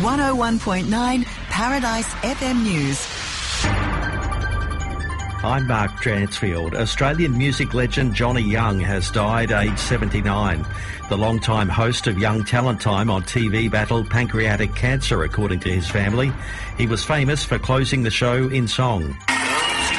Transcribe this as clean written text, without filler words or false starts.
101.9 Paradise FM News. I'm Mark Dransfield. Australian music legend Johnny Young has died aged 79. The long-time host of Young Talent Time on TV battled pancreatic cancer, according to his family. He was famous for closing the show in song.